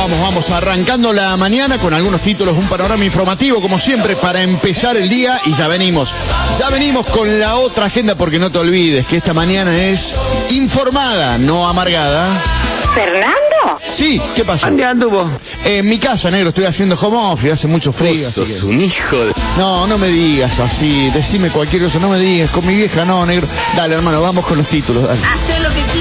Vamos, arrancando la mañana con algunos títulos, un panorama informativo, como siempre, para empezar el día. Y ya venimos con la otra agenda, porque no te olvides que esta mañana es informada, no amargada. ¿Fernando? Sí, ¿qué pasa? ¿Dónde anduvo? En mi casa, negro, estoy haciendo home office, hace mucho frío. Vos sos un hijo de... No me digas así, decime cualquier cosa, no me digas, con mi vieja no, negro. Dale, hermano, vamos con los títulos, dale. Hacé lo que